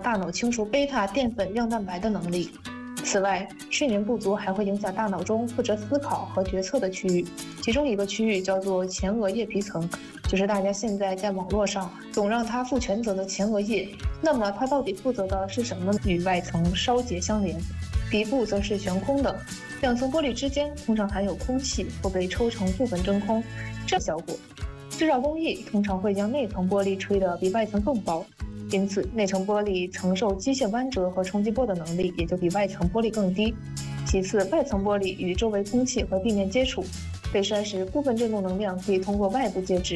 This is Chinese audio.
大脑清除贝塔淀粉样蛋白的能力。此外，睡眠不足还会影响大脑中负责思考和决策的区域，其中一个区域叫做前额叶皮层，就是大家现在在网络上总让它负全责的前额叶。那么它到底负责的是什么呢？与外层稍节相连，底部则是悬空的。两层玻璃之间通常含有空气或被抽成部分真空，这样效果。制造工艺通常会将内层玻璃吹得比外层更薄，因此内层玻璃承受机械弯折和冲击波的能力也就比外层玻璃更低。其次，外层玻璃与周围空气和地面接触，被摔时部分振动能量可以通过外部介质